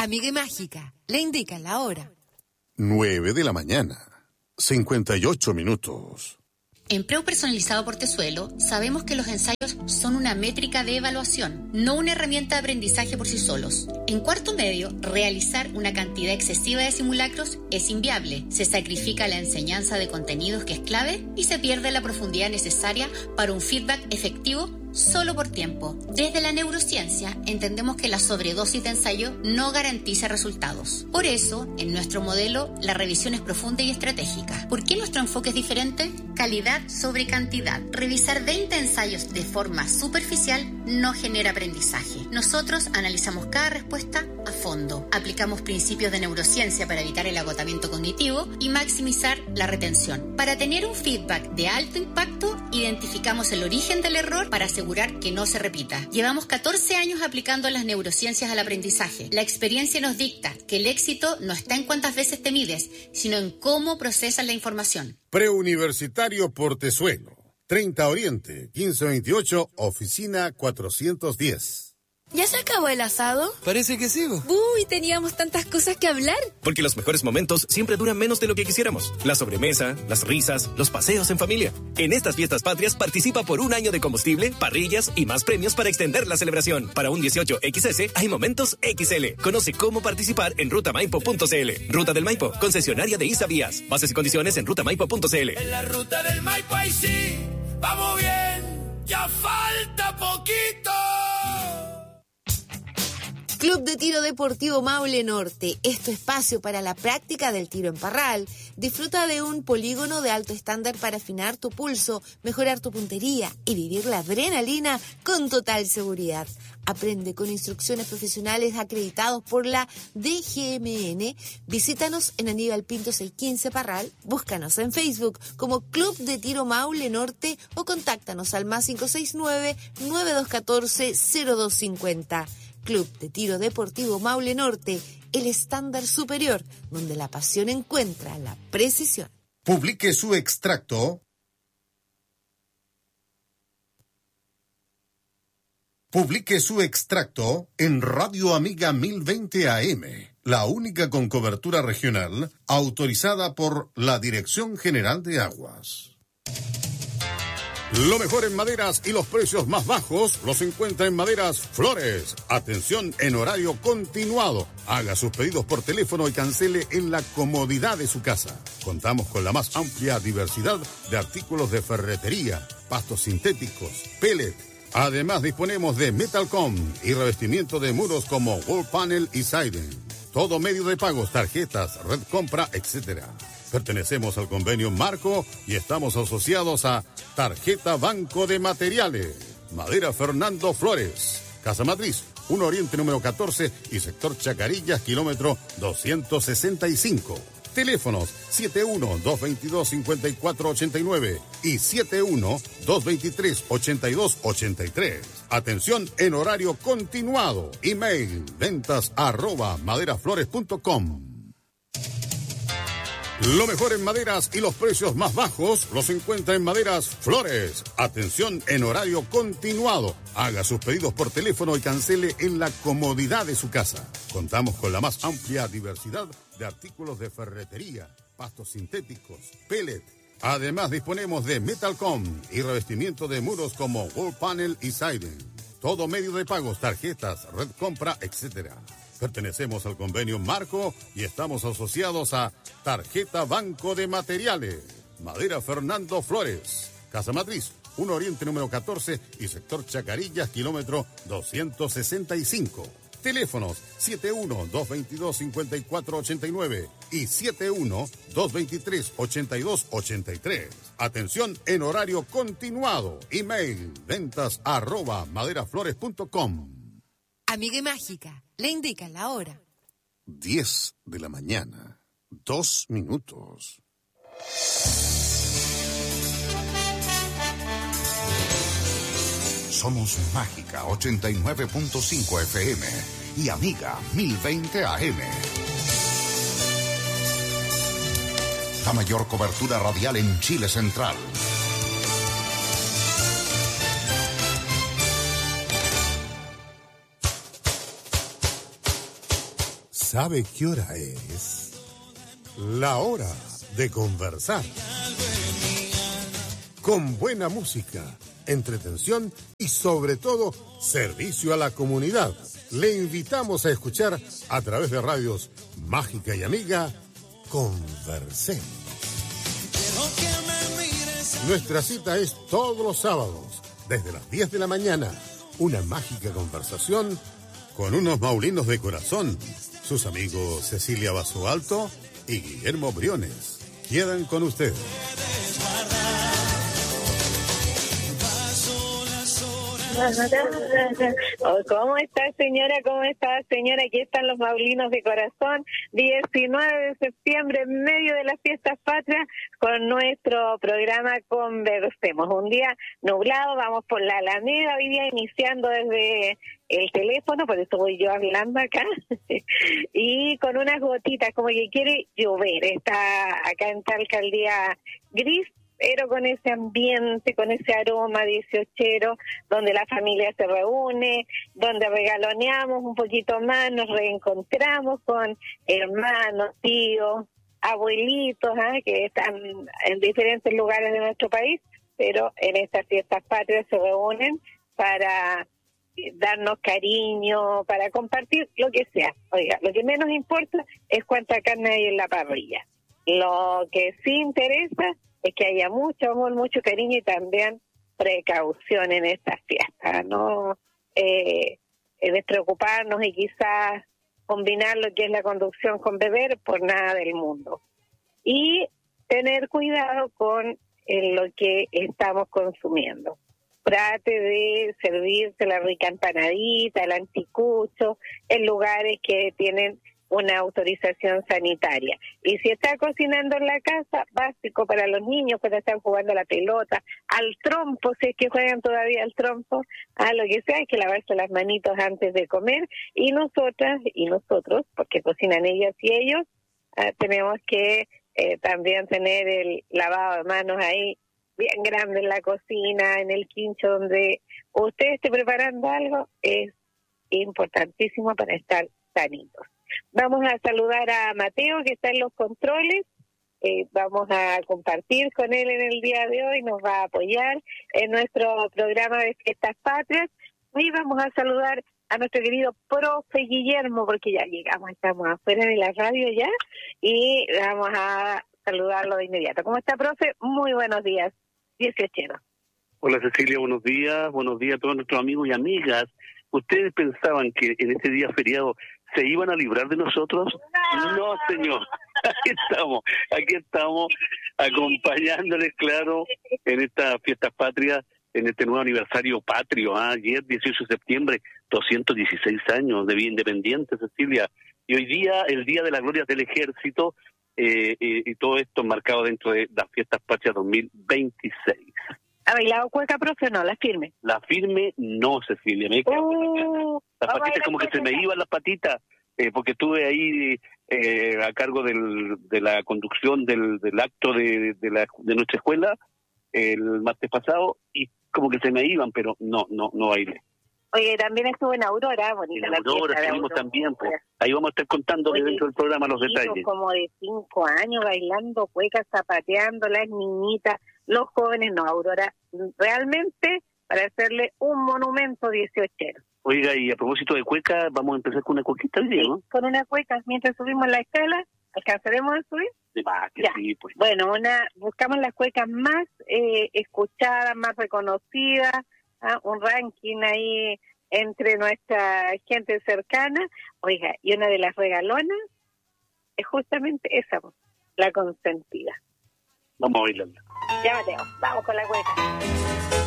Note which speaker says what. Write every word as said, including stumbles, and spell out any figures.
Speaker 1: Amiga y Mágica, le indica la hora.
Speaker 2: Nueve de la mañana, cincuenta y ocho minutos.
Speaker 3: En Preu Personalizado Portezuelo sabemos que los ensayos son una métrica de evaluación, no una herramienta de aprendizaje por sí solos. En cuarto medio, realizar una cantidad excesiva de simulacros es inviable. Se sacrifica la enseñanza de contenidos que es clave y se pierde la profundidad necesaria para un feedback efectivo solo por tiempo. Desde la neurociencia entendemos que la sobredosis de ensayo no garantiza resultados. Por eso, en nuestro modelo, la revisión es profunda y estratégica. ¿Por qué nuestro enfoque es diferente? Calidad sobre cantidad. Revisar veinte ensayos de forma superficial no genera aprendizaje. Nosotros analizamos cada respuesta a fondo. Aplicamos principios de neurociencia para evitar el agotamiento cognitivo y maximizar la retención. Para tener un feedback de alto impacto, identificamos el origen del error para asegurar que no se repita. Llevamos catorce años aplicando las neurociencias al aprendizaje. La experiencia nos dicta que el éxito no está en cuántas veces te mides, sino en cómo procesas la información.
Speaker 2: Preuniversitario Portezuelo, treinta Oriente, quince veintiocho, oficina cuatrocientos diez.
Speaker 4: ¿Ya se acabó el asado?
Speaker 5: Parece que sigo.
Speaker 4: Uy, teníamos tantas cosas que hablar.
Speaker 5: Porque los mejores momentos siempre duran menos de lo que quisiéramos. La sobremesa, las risas, los paseos en familia. En estas fiestas patrias participa por un año de combustible, parrillas y más premios para extender la celebración. Para un dieciocho equis ese hay momentos equis ele. Conoce cómo participar en ruta maipo punto ce ele. Ruta del Maipo, concesionaria de ISA Vías. Bases y condiciones en ruta maipo punto ce ele.
Speaker 6: En la ruta del Maipo ahí sí, vamos bien, ya falta poquito.
Speaker 1: Club de Tiro Deportivo Maule Norte es tu espacio para la práctica del tiro en parral. Disfruta de un polígono de alto estándar para afinar tu pulso, mejorar tu puntería y vivir la adrenalina con total seguridad. Aprende con instrucciones profesionales acreditados por la D G M N. Visítanos en Aníbal Pinto seiscientos quince Parral, búscanos en Facebook como Club de Tiro Maule Norte o contáctanos al más cinco seis nueve, nueve dos uno cuatro, cero dos cinco cero. Club de Tiro Deportivo Maule Norte, el estándar superior, donde la pasión encuentra la precisión.
Speaker 2: Publique su extracto. Publique su extracto en Radio Amiga mil veinte A M, la única con cobertura regional, autorizada por la Dirección General de Aguas. Lo mejor en maderas y los precios más bajos los encuentra en Maderas Flores. Atención en horario continuado. Haga sus pedidos por teléfono y cancele en la comodidad de su casa. Contamos con la más amplia diversidad de artículos de ferretería, pastos sintéticos, pellet. Además disponemos de Metalcom y revestimiento de muros como wall panel y siding. Todo medio de pagos, tarjetas, red compra, etcétera. Pertenecemos al convenio Marco y estamos asociados a Tarjeta Banco de Materiales. Madera Fernando Flores. Casa Matriz, uno Oriente número catorce y sector Chacarillas, kilómetro doscientos sesenta y cinco. Teléfonos siete uno, dos veintidós, cincuenta y cuatro ochenta y nueve y siete uno, dos veintitrés, ochenta y dos ochenta y tres. Atención en horario continuado. Email ventas arroba maderaflores punto com. Lo mejor en maderas y los precios más bajos los encuentra en Maderas Flores. Atención en horario continuado. Haga sus pedidos por teléfono y cancele en la comodidad de su casa. Contamos con la más amplia diversidad de artículos de ferretería, pastos sintéticos, pellet. Además disponemos de Metalcom y revestimiento de muros como wall panel y siding. Todo medio de pagos, tarjetas, red compra, etcétera. Pertenecemos al convenio Marco y estamos asociados a Tarjeta Banco de Materiales. Madera Fernando Flores. Casa Matriz, uno Oriente número catorce y sector Chacarillas, kilómetro doscientos sesenta y cinco. Teléfonos siete uno, dos veintidós, cincuenta y cuatro ochenta y nueve y siete uno, dos veintitrés, ochenta y dos ochenta y tres. Atención en horario continuado. Email ventas arroba maderaflores punto com.
Speaker 1: Amiga y Mágica, le indica la hora.
Speaker 2: diez de la mañana, dos minutos.
Speaker 7: Somos Mágica ochenta y nueve punto cinco F M y Amiga mil veinte A M. La mayor cobertura radial en Chile Central.
Speaker 2: ¿Sabe qué hora es? La hora de conversar. Con buena música, entretención y sobre todo servicio a la comunidad. Le invitamos a escuchar a través de radios Mágica y Amiga, Conversemos. Nuestra cita es todos los sábados, desde las diez de la mañana. Una mágica conversación con unos maulinos de corazón. Sus amigos Cecilia Basualto y Guillermo Briones quedan con ustedes.
Speaker 8: ¿Cómo está, señora? ¿Cómo está, señora? Aquí están los maulinos de corazón. diecinueve de septiembre, en medio de las fiestas patrias, con nuestro programa Conversemos. Un día nublado, vamos por la Alameda, hoy día iniciando desde el teléfono, por eso voy yo hablando acá, y con unas gotitas, como que quiere llover. Está acá en Talca el día gris, pero con ese ambiente, con ese aroma dieciochero, donde la familia se reúne, donde regaloneamos un poquito más, nos reencontramos con hermanos, tíos, abuelitos, ¿eh? que están en diferentes lugares de nuestro país, pero en estas fiestas patrias se reúnen para darnos cariño, para compartir lo que sea. Oiga, lo que menos importa es cuánta carne hay en la parrilla. Lo que sí interesa es que haya mucho amor, mucho cariño y también precaución en estas fiestas, no eh, despreocuparnos y quizás combinar lo que es la conducción con beber por nada del mundo. Y tener cuidado con eh, lo que estamos consumiendo. Trate de servirse la rica empanadita, el anticucho, en lugares que tienen una autorización sanitaria. Y si está cocinando en la casa, básico para los niños cuando están jugando a la pelota, al trompo, si es que juegan todavía al trompo, a lo que sea, hay que lavarse las manitos antes de comer. Y nosotras y nosotros, porque cocinan ellas y ellos, eh, tenemos que eh, también tener el lavado de manos ahí bien grande en la cocina, en el quincho donde usted esté preparando algo, es importantísimo para estar sanitos. Vamos a saludar a Mateo, que está en los controles. Eh, vamos a compartir con él en el día de hoy, nos va a apoyar en nuestro programa de Fiestas Patrias. Y vamos a saludar a nuestro querido profe Guillermo, porque ya llegamos, estamos afuera de la radio ya, y vamos a saludarlo de inmediato. ¿Cómo está, profe? Muy buenos días, dieciochero.
Speaker 9: Hola, Cecilia, buenos días. Buenos días a todos nuestros amigos y amigas. ¿Ustedes pensaban que en este día feriado se iban a librar de nosotros? No, señor. Aquí estamos, aquí estamos acompañándoles, claro, en estas fiestas patrias, en este nuevo aniversario patrio. ¿eh? Ayer, dieciocho de septiembre, doscientos dieciséis años de Vía Independiente, Cecilia. Y hoy día, el Día de las Glorias del Ejército, eh, eh, y todo esto marcado dentro de las fiestas patrias dos mil veintiséis.
Speaker 8: ¿Ha bailado cueca, profe? No, la firme.
Speaker 9: La firme no, Cecilia. Me
Speaker 8: uh,
Speaker 9: las patitas como que se me iban las patitas, eh, porque estuve ahí eh, a cargo del, de la conducción del, del acto de, de, la, de nuestra escuela el martes pasado y como que se me iban, pero no, no, no bailé.
Speaker 8: Oye, también estuvo en Aurora, bonita
Speaker 9: en
Speaker 8: la
Speaker 9: Aurora,
Speaker 8: fiesta de
Speaker 9: estuvimos
Speaker 8: Aurora.
Speaker 9: También, pues. Ahí vamos a estar contando Oye, dentro del programa los detalles.
Speaker 8: Como de cinco años bailando cuecas, zapateando, las niñitas, los jóvenes, no, Aurora, realmente para hacerle un monumento dieciochero.
Speaker 9: Oiga, y a propósito de cueca, vamos a empezar con una cuequita hoy día, ¿no?
Speaker 8: Sí, con una cueca, mientras subimos la escala, ¿alcanzaremos a subir?
Speaker 9: Ah, que
Speaker 8: ya.
Speaker 9: Sí, pues.
Speaker 8: Bueno, una buscamos las cuecas más eh, escuchadas, más reconocidas, ¿ah? Un ranking ahí entre nuestra gente cercana. Oiga, y una de las regalonas es justamente esa, la consentida.
Speaker 9: Vamos a bailarla.
Speaker 8: Ya, Mateo, vamos con la cueca.